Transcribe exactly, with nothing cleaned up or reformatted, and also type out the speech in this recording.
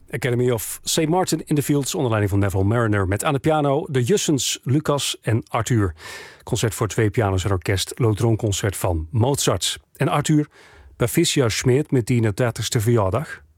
Academy of Saint Martin in the Fields onder leiding van Neville Mariner met aan de piano de Jussens, Lucas en Arthur. Concert voor twee piano's en orkest, Lodronconcert van Mozart. En Arthur, Patricia Schmidt met die dertigste verjaardag.